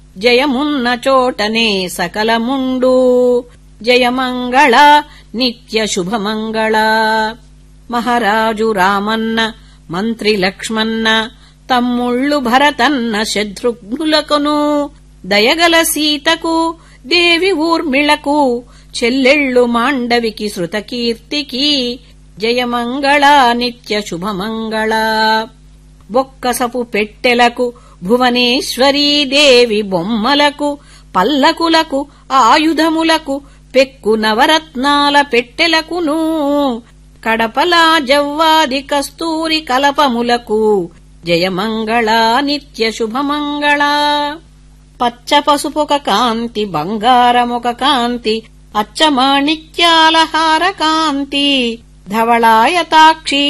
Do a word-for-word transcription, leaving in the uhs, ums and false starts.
జయమున్న చోటనే సకలముండు జయమంగళ నిత్య శుభమంగళ. మహారాజు రామన్న మంత్రి లక్ష్మణ తమ్ముళ్ళు భరతన్న శత్రుఘ్నులకును దయగల సీతకు దేవి ఊర్మిళకు చెల్లెళ్ళు మాండవికి శృతకీర్తికి జయమంగళ నిత్య శుభమంగళ. బొక్కసపు పెట్టెలకు భువనేశ్వరీదేవి బొమ్మలకు పల్లకులకు ఆయుధములకు పెక్కు నవరత్నాల పెట్టెలకును కడపలా జవ్వాది కస్తూరి కలపములకు జయమంగళ నిత్య శుభమంగళ. పచ్చ పసుపొక కాంతి బంగారమొక కాంతి అచ్చమాణిక్యాల హార కాంతి ధవళాయతాక్షి